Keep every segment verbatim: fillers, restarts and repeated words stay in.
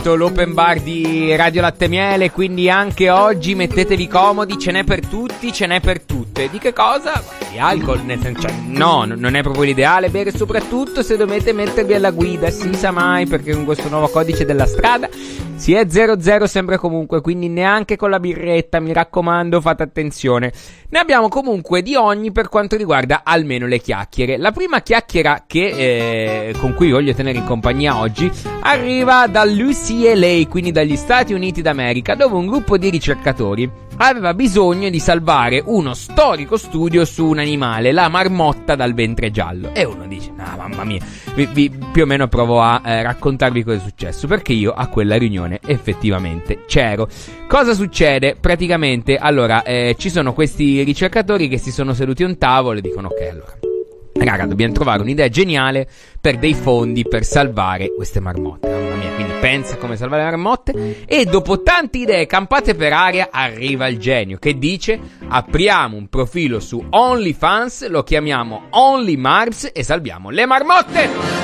aperto l'open bar di Radio Latte Miele, quindi anche oggi mettetevi comodi, ce n'è per tutti, ce n'è per tutte. Di che cosa? Di alcol, nel senso, cioè, no, non è proprio l'ideale bere, soprattutto se dovete mettervi alla guida, si sa mai, perché con questo nuovo codice della strada si è zero zero sempre comunque, quindi neanche con la birretta, mi raccomando, fate attenzione. Ne abbiamo comunque di ogni per quanto riguarda almeno le chiacchiere. La prima chiacchiera che eh, con cui voglio tenere in compagnia oggi arriva dall'U C L A, quindi dagli Stati Uniti d'America, dove un gruppo di ricercatori aveva bisogno di salvare uno storico studio su un animale, la marmotta dal ventre giallo. E uno dice, no mamma mia, vi, vi, più o meno provo a eh, raccontarvi cosa è successo, perché io a quella riunione effettivamente c'ero. Cosa succede? Praticamente, allora, eh, ci sono questi ricercatori che si sono seduti a un tavolo e dicono, ok, allora, raga, dobbiamo trovare un'idea geniale per dei fondi per salvare queste marmotte. Mamma mia, quindi pensa come salvare le marmotte. E dopo tante idee campate per aria arriva il genio che dice: apriamo un profilo su OnlyFans, lo chiamiamo Only Marbs e salviamo le marmotte.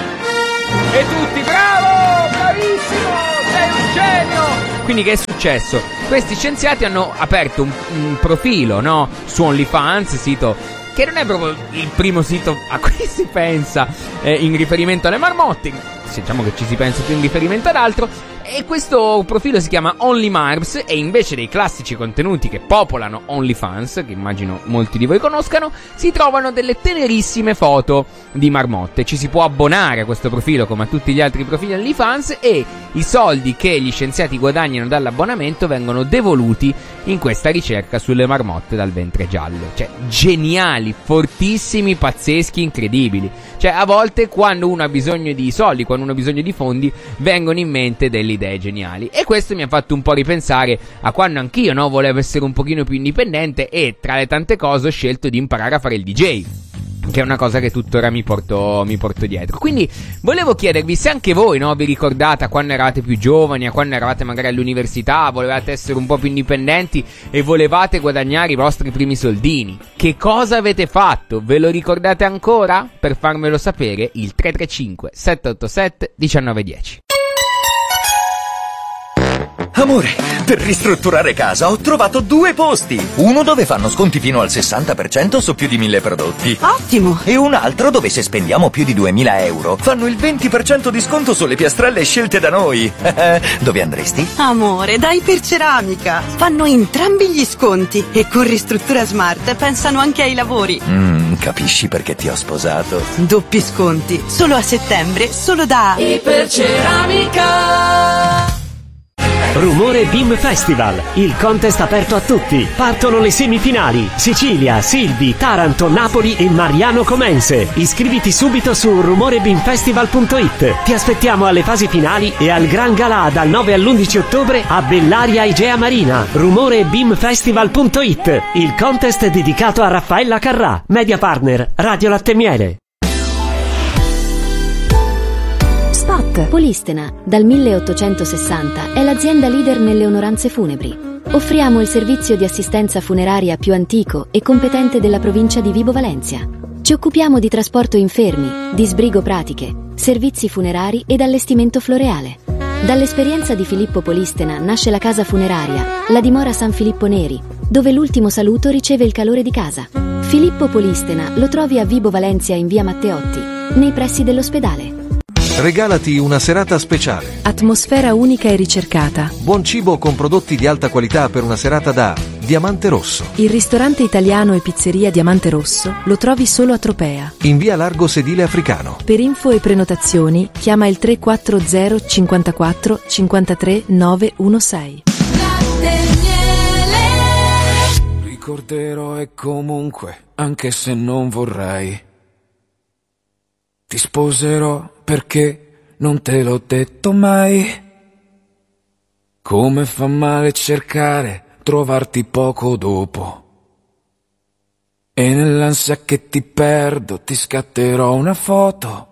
E tutti, bravo, bravissimo, sei un genio. Quindi che è successo? Questi scienziati hanno aperto un, un profilo, no, su OnlyFans, sito che non è proprio il primo sito a cui si pensa eh, in riferimento alle marmotte, diciamo che ci si pensa più in riferimento ad altro. E questo profilo si chiama Only Marbs, e invece dei classici contenuti che popolano OnlyFans, che immagino molti di voi conoscano, si trovano delle tenerissime foto di marmotte. Ci si può abbonare a questo profilo come a tutti gli altri profili OnlyFans, e i soldi che gli scienziati guadagnano dall'abbonamento vengono devoluti in questa ricerca sulle marmotte dal ventre giallo. Cioè, geniali, fortissimi, pazzeschi, incredibili. Cioè, a volte quando uno ha bisogno di soldi, quando uno ha bisogno di fondi, vengono in mente delle idee geniali. E questo mi ha fatto un po' ripensare a quando anch'io, no, volevo essere un pochino più indipendente, e tra le tante cose ho scelto di imparare a fare il D J, che è una cosa che tuttora mi porto, mi porto dietro. Quindi volevo chiedervi se anche voi, no, vi ricordate a quando eravate più giovani, a quando eravate magari all'università, volevate essere un po' più indipendenti e volevate guadagnare i vostri primi soldini. Che cosa avete fatto? Ve lo ricordate ancora? Per farmelo sapere, il tre tre cinque sette otto sette uno nove uno zero. Amore, per ristrutturare casa ho trovato due posti. Uno dove fanno sconti fino al sessanta per cento su più di mille prodotti. Ottimo! E un altro dove se spendiamo più di duemila euro fanno il venti per cento di sconto sulle piastrelle scelte da noi. Dove andresti? Amore, dai per Ceramica. Fanno entrambi gli sconti e con Ristruttura Smart pensano anche ai lavori. Mm, capisci perché ti ho sposato? Doppi sconti, solo a settembre, solo da Iperceramica. Rumore Beam Festival, il contest aperto a tutti. Partono le semifinali: Sicilia, Silvi, Taranto, Napoli e Mariano Comense. Iscriviti subito su rumore beam festival punto it. Ti aspettiamo alle fasi finali e al Gran Galà dal nove all'undici ottobre a Bellaria Igea Marina. rumore beam festival punto it, il contest dedicato a Raffaella Carrà, media partner Radio Latte Miele. Spot. Polistena, dal milleottocentosessanta, è l'azienda leader nelle onoranze funebri. Offriamo il servizio di assistenza funeraria più antico e competente della provincia di Vibo Valentia. Ci occupiamo di trasporto infermi, di sbrigo pratiche, servizi funerari ed allestimento floreale. Dall'esperienza di Filippo Polistena nasce la casa funeraria, la dimora San Filippo Neri, dove l'ultimo saluto riceve il calore di casa. Filippo Polistena lo trovi a Vibo Valentia in via Matteotti, nei pressi dell'ospedale. Regalati una serata speciale. Atmosfera unica e ricercata. Buon cibo con prodotti di alta qualità per una serata da Diamante Rosso. Il ristorante italiano e pizzeria Diamante Rosso lo trovi solo a Tropea, in via Largo Sedile Africano. Per info e prenotazioni chiama il tre quattro zero cinquantaquattro cinquantatré novecentosei. Ricorderò e comunque, anche se non vorrei, ti sposerò perché non te l'ho detto mai. Come fa male cercare, trovarti poco dopo. E nell'ansia che ti perdo ti scatterò una foto